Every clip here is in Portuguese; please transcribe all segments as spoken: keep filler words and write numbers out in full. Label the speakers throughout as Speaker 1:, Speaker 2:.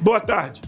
Speaker 1: Boa tarde.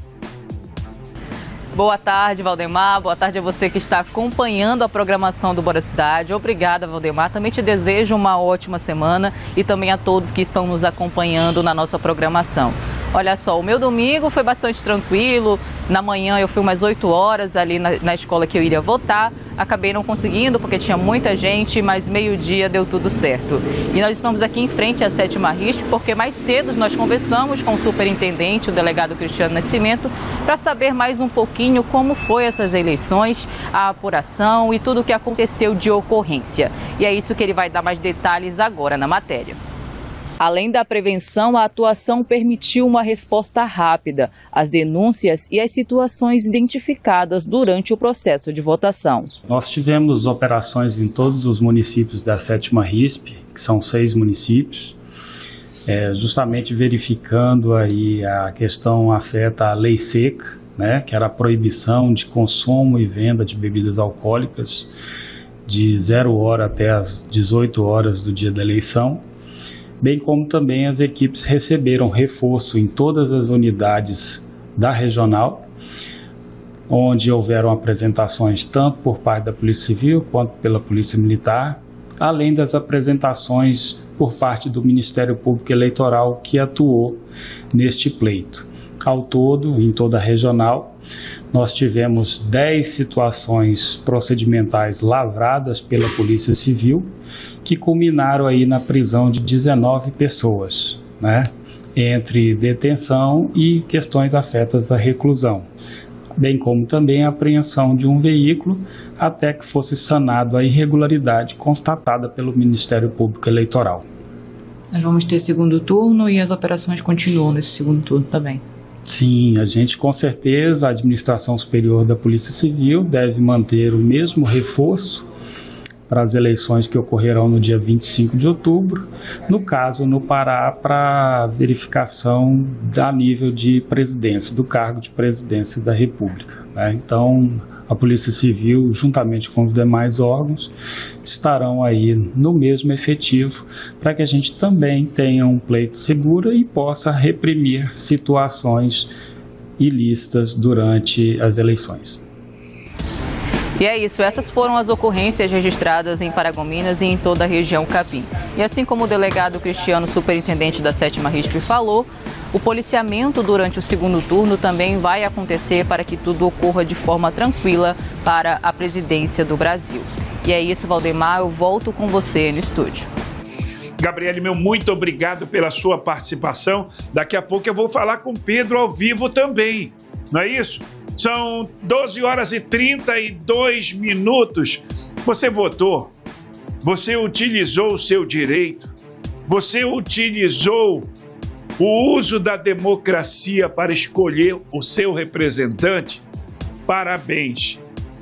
Speaker 2: Boa tarde, Valdemar. Boa tarde a você que está acompanhando a programação do Bora Cidade. Obrigada, Valdemar. Também te desejo uma ótima semana e também a todos que estão nos acompanhando na nossa programação. Olha só, o meu domingo foi bastante tranquilo. Na manhã eu fui umas oito horas ali na, na escola que eu iria votar. Acabei não conseguindo porque tinha muita gente, mas meio-dia deu tudo certo. E nós estamos aqui em frente à sétima R I S P porque mais cedo nós conversamos com o superintendente, o delegado Cristiano Nascimento, para saber mais um pouquinho como foi essas eleições, a apuração e tudo o que aconteceu de ocorrência. E é isso que ele vai dar mais detalhes agora na matéria. Além da prevenção, a atuação permitiu uma resposta rápida às denúncias e às situações identificadas durante o processo de votação.
Speaker 3: Nós tivemos operações em todos os municípios da sétima R I S P, que são seis municípios, é, justamente verificando aí a questão afeta a lei seca, né, que era a proibição de consumo e venda de bebidas alcoólicas de zero hora até as dezoito horas do dia da eleição. Bem como também as equipes receberam reforço em todas as unidades da regional, onde houveram apresentações tanto por parte da Polícia Civil quanto pela Polícia Militar, além das apresentações por parte do Ministério Público Eleitoral que atuou neste pleito. Ao todo, em toda a regional, nós tivemos dez situações procedimentais lavradas pela Polícia Civil, que culminaram aí na prisão de dezenove pessoas, né, entre detenção e questões afetas à reclusão, bem como também a apreensão de um veículo até que fosse sanado a irregularidade constatada pelo Ministério Público Eleitoral.
Speaker 4: Nós vamos ter segundo turno e as operações continuam nesse segundo turno também.
Speaker 3: Sim, a gente com certeza, a Administração Superior da Polícia Civil deve manter o mesmo reforço para as eleições que ocorrerão no dia vinte e cinco de outubro, no caso no Pará, para verificação da nível de presidência, do cargo de presidência da República, né? Então, a Polícia Civil, juntamente com os demais órgãos, estarão aí no mesmo efetivo para que a gente também tenha um pleito seguro e possa reprimir situações ilícitas durante as eleições.
Speaker 2: E é isso, essas foram as ocorrências registradas em Paragominas e em toda a região Capim. E assim como o delegado Cristiano, superintendente da sétima R I S P, falou, o policiamento durante o segundo turno também vai acontecer para que tudo ocorra de forma tranquila para a presidência do Brasil. E é isso, Valdemar, eu volto com você no estúdio.
Speaker 1: Gabriele, meu muito obrigado pela sua participação. Daqui a pouco eu vou falar com Pedro ao vivo também, não é isso? São doze horas e trinta e dois minutos. Você votou, você utilizou o seu direito, você utilizou o uso da democracia para escolher o seu representante. Parabéns.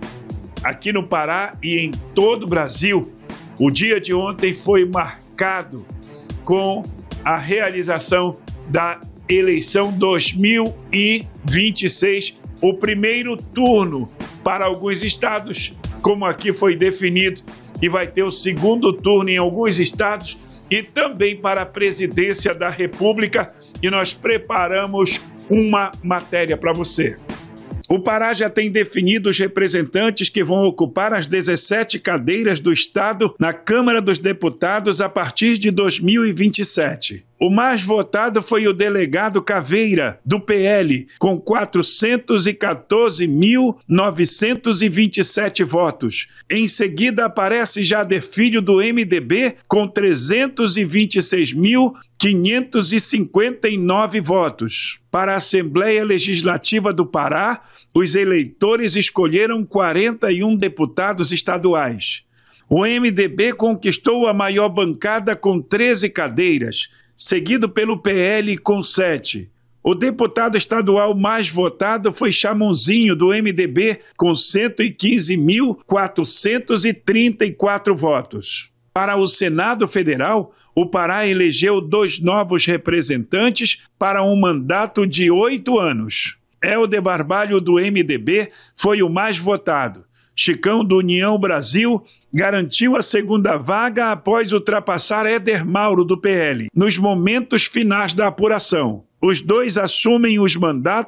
Speaker 1: Aqui no Pará e em todo o Brasil, o dia de ontem foi marcado com a realização da eleição dois mil e vinte e seis, o primeiro turno para alguns estados, como aqui foi definido, e vai ter o segundo turno em alguns estados e também para a presidência da República, e nós preparamos uma matéria para você. O Pará já tem definido os representantes que vão ocupar as dezessete cadeiras do Estado na Câmara dos Deputados a partir de dois mil e vinte e sete. O mais votado foi o delegado Caveira, do P L, com quatrocentos e quatorze mil novecentos e vinte e sete votos. Em seguida aparece Jader Filho, do M D B, com trezentos e vinte e seis mil quinhentos e cinquenta e nove votos. Para a Assembleia Legislativa do Pará, os eleitores escolheram quarenta e um deputados estaduais. O M D B conquistou a maior bancada com treze cadeiras, seguido pelo P L com sete. O deputado estadual mais votado foi Chamonzinho, do M D B, com cento e quinze mil quatrocentos e trinta e quatro votos. Para o Senado Federal, o Pará elegeu dois novos representantes para um mandato de oito anos. Helder Barbalho, do M D B, foi o mais votado. Chicão, do União Brasil, garantiu a segunda vaga após ultrapassar Éder Mauro, do P L, nos momentos finais da apuração. Os dois assumem os mandatos